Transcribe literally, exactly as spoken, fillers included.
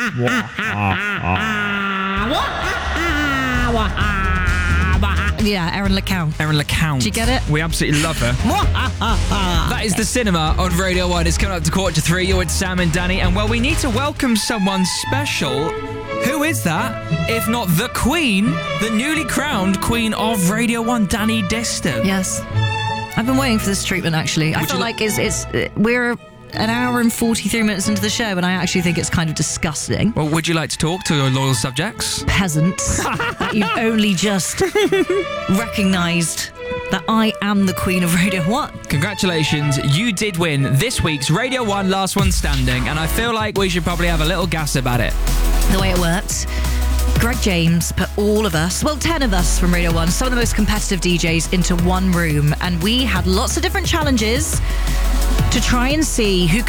Yeah, Erin LeCount. Erin LeCount. Do you get it? We absolutely love her. That is The Cinema on Radio one. It's coming up to quarter to three. You're with Sam and Danny. And, well, we need to welcome someone special. Who is that, if not the Queen, the newly crowned Queen of Radio one, Danny Disto? Yes. I've been waiting for this treatment, actually. I Would feel you like it's, it's we're an hour and forty-three minutes into the show, and I actually think it's kind of disgusting. Well, would you like to talk to your loyal subjects? Peasants. That you've only just recognised that I am the Queen of Radio one. Congratulations, you did win this week's Radio one Last One Standing, and I feel like we should probably have a little gas about it. The way it worked, Greg James put all of us, well, ten of us from Radio one, some of the most competitive D Js, into one room, and we had lots of different challenges to try and see who